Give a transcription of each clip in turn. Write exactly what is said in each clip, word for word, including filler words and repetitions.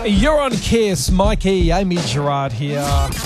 You're on Kiss. Mikey, Amy Gerard here.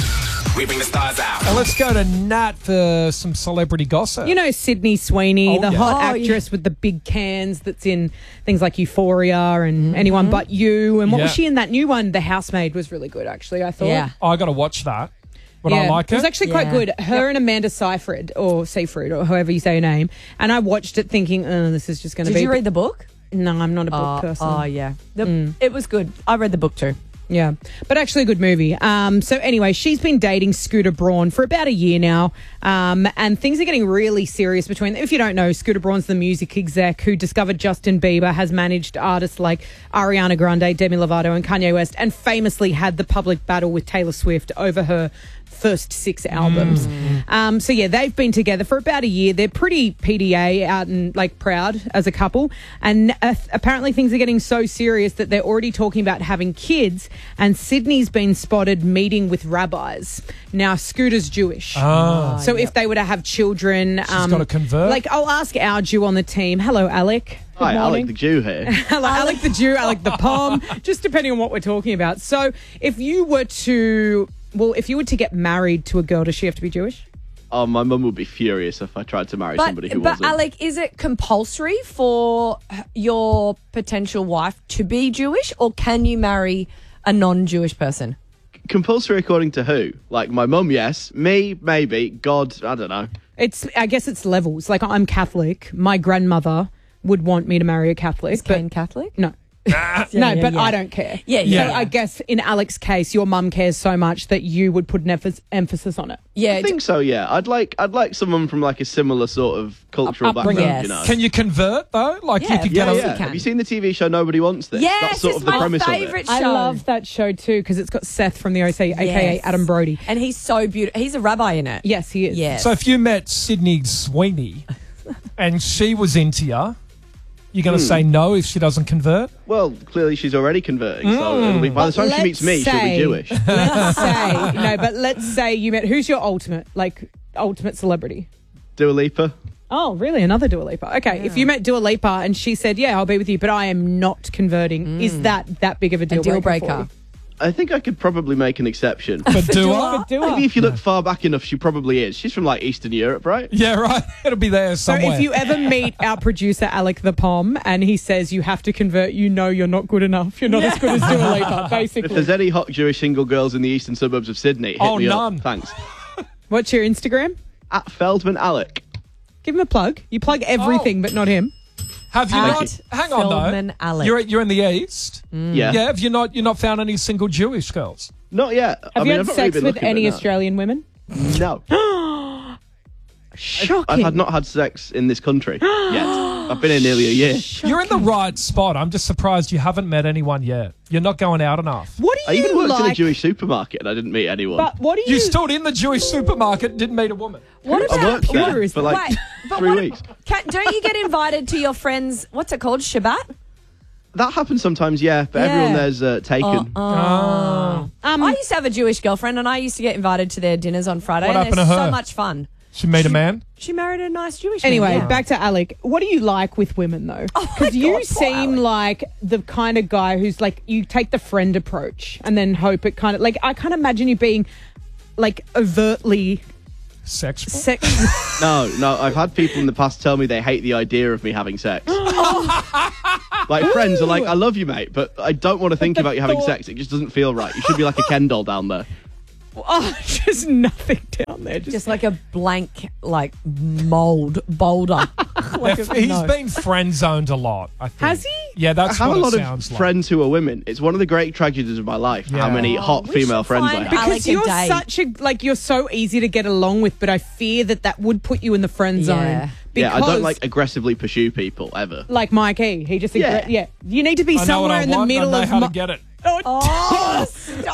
We bring the stars out. And let's go to Nat for some celebrity gossip. You know Sydney Sweeney, Oh, the yeah. hot Oh, actress with the big cans that's in things like Euphoria and Anyone But You. And what was Yeah. she in that new one? The Housemaid was really good, actually, I thought. Yeah. I got to watch that. Would Yeah, I like it? It was actually quite Yeah. good. Her and Amanda Seyfried, or Seyfried, or however you say her name. And I watched it thinking, oh, this is just going to Did be... you read the book? No, I'm not a book Oh, person. oh, yeah. The, It was good. I read the book too. Yeah, but actually a good movie. Um, so anyway, she's been dating Scooter Braun for about a year now, um, and things are getting really serious between them. If you don't know, Scooter Braun's the music exec who discovered Justin Bieber, has managed artists like Ariana Grande, Demi Lovato and Kanye West, and famously had the public battle with Taylor Swift over her first six albums. Um, so yeah, they've been together for about a year. They're pretty P D A out and like proud as a couple. And uh, apparently things are getting so serious that they're already talking about having kids. And Sydney's been spotted meeting with rabbis. Now, Scooter's Jewish. Ah. So if they were to have children... um, gotta convert? Like, I'll ask our Jew on the team. Hello, Alec. Good Hi, morning. Alec the Jew here. Hello, Alec the Jew, Alec the Pom, just depending on what we're talking about. So if you were to... Well, if you were to get married to a girl, does she have to be Jewish? Oh, my mum would be furious if I tried to marry But, somebody who but wasn't. Alec, is it compulsory for your potential wife to be Jewish, or can you marry a non-Jewish person? Compulsory according to who? Like my mum, yes. Me, maybe. God, I don't know. It's, I guess it's levels. Like, I'm Catholic. My grandmother would want me to marry a Catholic. Is but Kane Catholic? No. Yeah, no, yeah, but yeah. I don't care. Yeah, So yeah. I guess in Alec's case, your mum cares so much that you would put an emph- emphasis on it. Yeah, I think so. Yeah, I'd like I'd like someone from like a similar sort of cultural Upbringing. background. Yes. You know. Can you convert, though? Like, Yeah, you could yeah, get a... yeah. you can. Have you seen the T V show Nobody Wants This? Yes, That's sort it's of the my premise favourite of it. show. I love that show too because it's got Seth from the O C, aka Yes. Adam Brody. And he's so beautiful. He's a rabbi in it. Yes, he is. Yes. So if you met Sydney Sweeney and she was into you, you're going to Hmm. say no if she doesn't convert? Well, clearly she's already converting, so it'll be, by the But time she meets me, let's she'll be say- Jewish. Let's say no, but let's say you met. Who's your ultimate, like ultimate celebrity? Dua Lipa. Oh, really? Another Dua Lipa. Okay, if you met Dua Lipa and she said, "Yeah, I'll be with you, but I am not converting," is that that big of a deal, a deal breaker? breaker. for you? I think I could probably make an exception. But do I? For Dua. Maybe if you look far back enough, she probably is. She's from like Eastern Europe, right? Yeah, right. It'll be there So somewhere. if you ever meet our producer Alec the Pom and he says you have to convert, you know you're not good enough. You're not as good as Dua Lipa, If basically. there's any hot Jewish single girls in the eastern suburbs of Sydney, hit Oh, me none. up. Thanks. What's your Instagram? At Feldman Alec. Give him a plug. You plug everything, Oh. but not him. Have you At not... Hang on, Feldman though. Alec. You're, you're in the East. Yeah. Yeah, have you not, you not found any single Jewish girls? Not yet. Have I you mean, had I've not really sex been with looking, any but no. Australian women? No. Shocking. I've had not had sex in this country yet. I've been here nearly a year. You're in the right spot. I'm just surprised you haven't met anyone yet. You're not going out enough. What do I you even worked in a like? Jewish supermarket and I didn't meet anyone. But what do you? You stood in the Jewish supermarket, didn't meet a woman. What I about worked there Where is for like Wait, but three what- weeks. Can, don't you get invited to your friends? What's it called? Shabbat? That happens sometimes, yeah, but Yeah. everyone there's uh, taken. Ah. um, I used to have a Jewish girlfriend, and I used to get invited to their dinners on Friday. What and happened they're to her? So much fun. She met a man? She married a nice Jewish Anyway, man. yeah. back to Alec. What do you like with women, though? Oh my Because you God, poor seem Alec. like the kind of guy who's like, you take the friend approach and then hope it kind of, like, I can't imagine you being, like, overtly Sexual? sexual. No, no, I've had people in the past tell me they hate the idea of me having sex. Like friends are like, I love you, mate, but I don't want to think the about you having thought- sex. It just doesn't feel right. You should be like a Ken doll down there. Oh, just nothing down there. Just, Just like a blank, like, mould boulder. like They've- a- He's no. been friend zoned a lot, I think. Has he? Yeah, I that's have what a lot it of sounds like. friends who are women. It's one of the great tragedies of my life, Yeah. how many Oh, hot we female should friends I find have. Alec because a you're date. such a, like, you're so easy to get along with, but I fear that that would put you in the friend Yeah. zone. Yeah, I Because, don't like aggressively pursue people, ever. like Mike E. He just, Yeah. yeah. yeah. You need to be I know what somewhere I in the want, middle I know of how mi- to get it. Oh, Oh,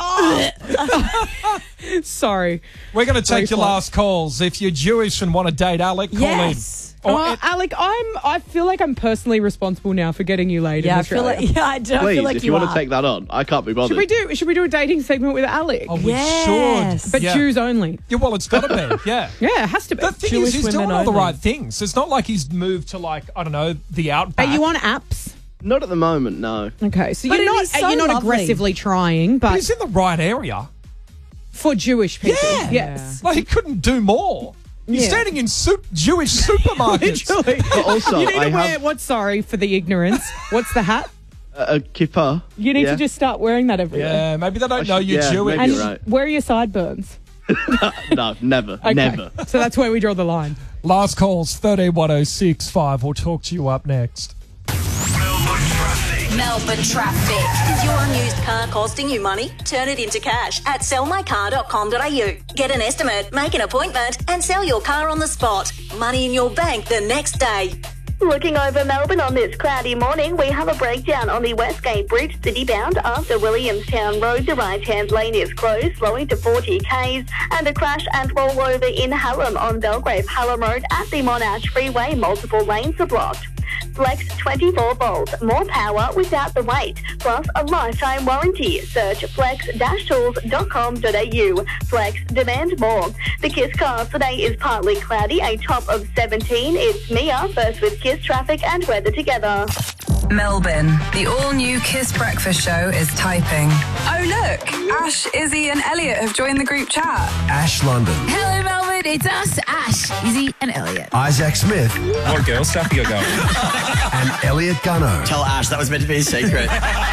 stop. sorry. We're going to take your Reflex. last calls. If you're Jewish and want to date Alec, call Yes. in. Or Well, it- Alec, I'm. I feel like I'm personally responsible now for getting you laid Yeah, in I feel Australia. like, yeah, I do. I Please, feel like if you, you, want are. to take that on, I can't be bothered. Should we do? Should we do a dating segment with Alec? oh, we Yes. should. but yeah. Jews only. Yeah, well, it's got to be, yeah. Yeah, it has to be. The thing Jewish is, he's doing women all the only. right things. It's not like he's moved to, like, I don't know, the Are outback. you on apps? Not at the moment, no. Okay, so But you're it not is so you're not lovely. aggressively trying, but He's in the right area. for Jewish people, Yeah. yes. Like, he couldn't do more. He's Yeah. standing in soup, Jewish supermarkets. Literally. But also, You need I to wear have what? Sorry for the ignorance. What's the hat? a, a kippah. You need yeah. to just start wearing that everywhere. Yeah, maybe they don't know should- you're yeah, Jewish. maybe And you're right. where are your sideburns? No, never, Okay. never. So that's where we draw the line. Last calls, thirteen one oh six five. We'll talk to you up next. Melbourne traffic. Is your used car costing you money? Turn it into cash at sell my car dot com dot a u. Get an estimate, make an appointment, and sell your car on the spot. Money in your bank the next day. Looking over Melbourne on this cloudy morning, we have a breakdown on the Westgate Bridge citybound after Williamstown Road. The right-hand lane is closed, slowing to forty k's, and a crash and rollover in Hallam on Belgrave Hallam Road at the Monash Freeway. Multiple lanes are blocked. Flex twenty-four volts, more power without the weight, plus a lifetime warranty. Search flex dash tools dot com dot a u. Flex, demand more. The Kiss cast today is partly cloudy, a top of seventeen. It's Mia, first with Kiss traffic and weather together. Melbourne, the all-new Kiss Breakfast Show is typing. Oh, look, Ash, Izzy and Elliot have joined the group chat. Ash London, Hello, Melbourne. It's us, Ash, Izzy, and Elliot. Isaac Smith, What girl stuff you got going? and Elliot Gunno. Tell Ash that was meant to be a secret.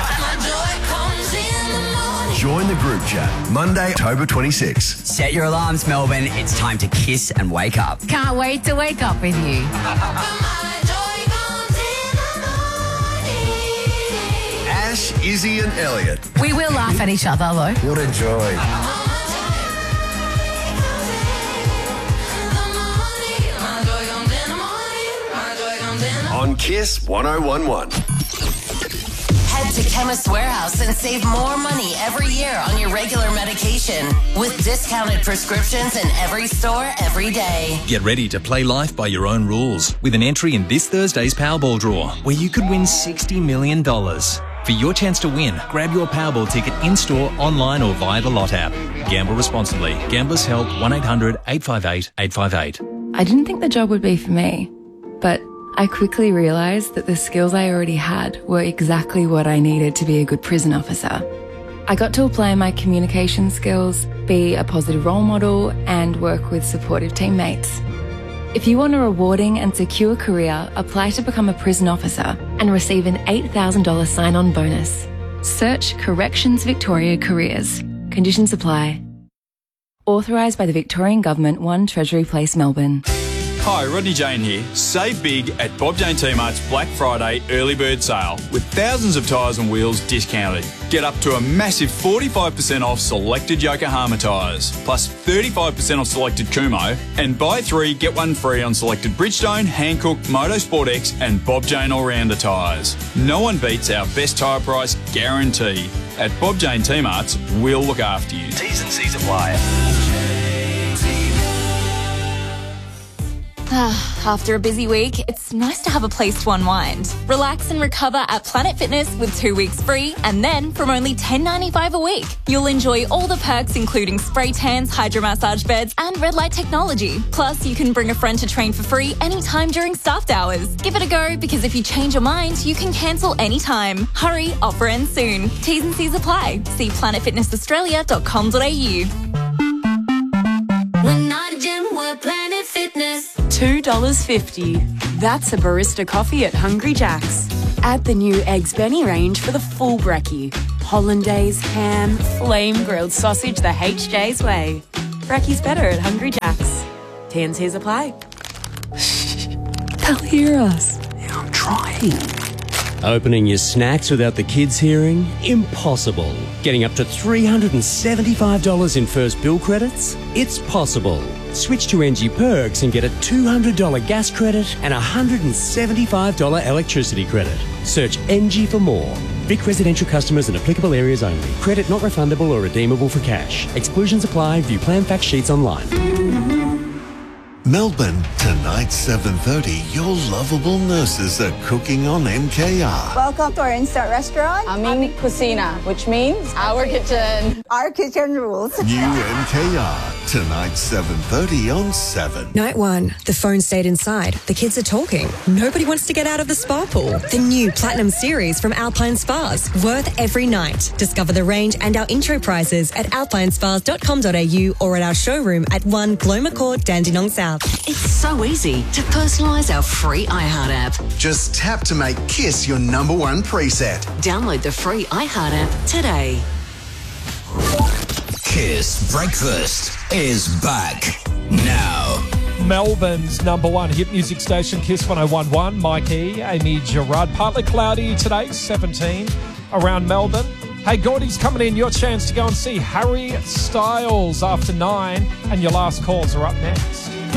Join the group chat Monday, October twenty-sixth. Set your alarms, Melbourne. It's time to kiss and wake up. Can't wait to wake up with you. Ash, Izzy, and Elliot. We will laugh at each other, though. What a joy. On Kiss one oh one one. Head to Chemist Warehouse and save more money every year on your regular medication with discounted prescriptions in every store every day. Get ready to play life by your own rules with an entry in this Thursday's Powerball draw where you could win sixty million dollars. For your chance to win, grab your Powerball ticket in-store, online or via the Lot app. Gamble responsibly. Gamblers Help one eight hundred eight five eight eight five eight. I didn't think the job would be for me, but I quickly realised that the skills I already had were exactly what I needed to be a good prison officer. I got to apply my communication skills, be a positive role model, and work with supportive teammates. If you want a rewarding and secure career, apply to become a prison officer and receive an eight thousand dollars sign-on bonus. Search Corrections Victoria Careers. Conditions apply. Authorised by the Victorian Government, one Treasury Place, Melbourne. Hi, Rodney Jane here. Save big at Bob Jane T-Mart's Black Friday early bird sale with thousands of tyres and wheels discounted. Get up to a massive forty-five percent off selected Yokohama tyres, plus thirty-five percent off selected Kumo, and buy three, get one free on selected Bridgestone, Hankook, Motorsport X and Bob Jane All-Rounder tyres. No one beats our best tyre price guarantee. At Bob Jane T-Mart's, we'll look after you. T's and C's apply. After a busy week, it's nice to have a place to unwind. Relax and recover at Planet Fitness with two weeks free, and then from only ten dollars ninety-five a week, you'll enjoy all the perks including spray tans, hydro massage beds, and red light technology. Plus, you can bring a friend to train for free anytime during staffed hours. Give it a go, because if you change your mind, you can cancel anytime. Hurry, offer ends soon. T's and C's apply. See planet fitness australia dot com dot a u. We're not a gym, we're Planet Fitness. two dollars fifty. That's a barista coffee at Hungry Jack's. Add the new Eggs Benny range for the full brekkie. Hollandaise, ham, flame grilled sausage the H J's way. Brekkie's better at Hungry Jack's. T and C's apply. They'll hear us. I'm trying. Opening your snacks without the kids hearing? Impossible. Getting up to three hundred seventy-five dollars in first bill credits? It's possible. Switch to N G Perks and get a two hundred dollars gas credit and a one hundred seventy-five dollars electricity credit. Search N G for more. Vic residential customers in applicable areas only. Credit not refundable or redeemable for cash. Exclusions apply. View plan fact sheets online. Melbourne, tonight seven thirty, your lovable nurses are cooking on M K R. Welcome to our instant restaurant. Aming Cucina, which means our kitchen. Our kitchen rules. New M K R, Tonight, seven thirty on seven. Night one. The phone stayed inside. The kids are talking. Nobody wants to get out of the spa pool. The new Platinum Series from Alpine Spas. Worth every night. Discover the range and our intro prizes at alpine spas dot com dot a u or at our showroom at one Gloma Court, Dandenong South. It's so easy to personalise our free iHeart app. Just tap to make Kiss your number one preset. Download the free iHeart app today. Kiss Breakfast is back now. Melbourne's number one hit music station, Kiss one oh one point one. Mike E, Amy Gerard. Partly cloudy today, seventeen around Melbourne. Hey, Gordy's coming in. Your chance to go and see Harry Styles after nine. And your last calls are up next.